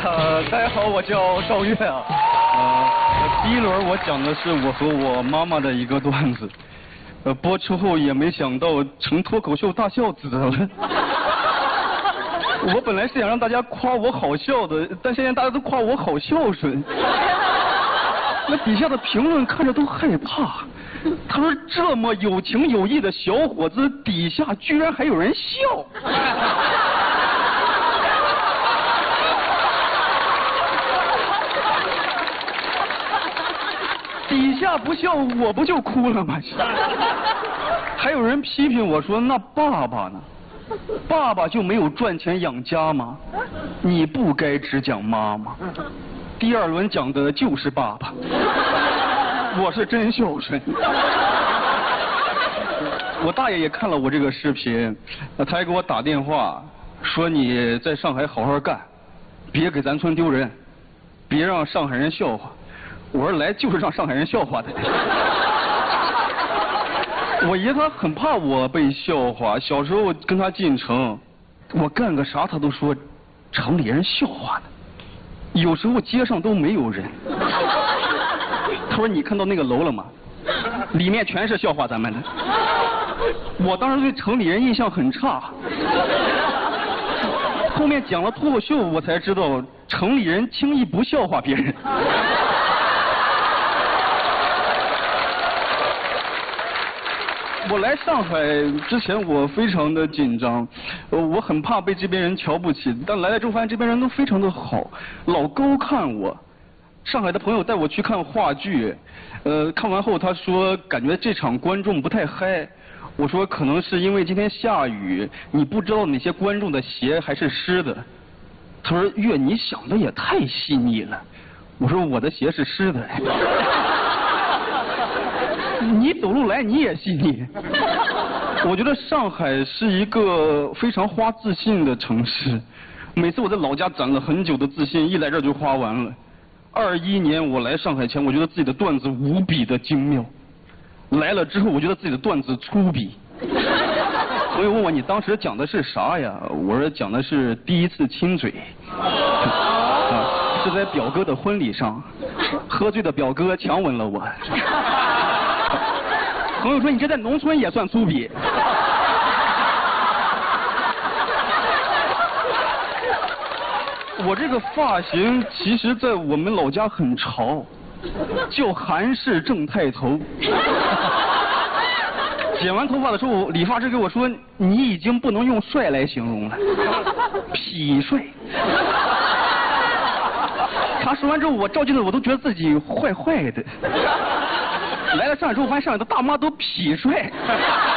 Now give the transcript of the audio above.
大家好，我叫赵月啊。第一轮我讲的是我和我妈妈的一个段子，播出后也没想到成脱口秀大孝子了。我本来是想让大家夸我好笑的，但现在大家都夸我好孝顺。那底下的评论看着都害怕，他说这么有情有义的小伙子，底下居然还有人笑。底下不笑，我不就哭了吗？还有人批评我说，那爸爸呢？爸爸就没有赚钱养家吗？你不该只讲妈妈。第二轮讲的就是爸爸，我是真孝顺。我大爷也看了我这个视频，他还给我打电话说，你在上海好好干，别给咱村丢人，别让上海人笑话。我说来就是让上海人笑话的。我爷他很怕我被笑话，小时候跟他进城，我干个啥他都说城里人笑话呢。有时候街上都没有人。他说你看到那个楼了吗？里面全是笑话咱们的。我当时对城里人印象很差。后面讲了脱口秀，我才知道城里人轻易不笑话别人。我来上海之前，我非常的紧张，我很怕被这边人瞧不起。但来了之后发现这边人都非常的好，老高看我。上海的朋友带我去看话剧，看完后他说感觉这场观众不太嗨。我说可能是因为今天下雨，你不知道哪些观众的鞋还是湿的。他说月你想的也太细腻了。我说我的鞋是湿的。你走路来你也细腻。我觉得上海是一个非常花自信的城市，每次我在老家攒了很久的自信，一来这就花完了。21年我来上海前，我觉得自己的段子无比的精妙，来了之后我觉得自己的段子粗鄙。朋友问我你当时讲的是啥呀？我说讲的是第一次亲嘴。是在表哥的婚礼上，喝醉的表哥强吻了我。朋友说你这在农村也算粗鄙。我这个发型其实在我们老家很潮，叫韩式正太头。剪完头发的时候，理发师跟我说你已经不能用帅来形容了，痞帅。他说完之后，我照镜子我都觉得自己坏坏的。来了上海之后，发现上海的大妈都痞帅。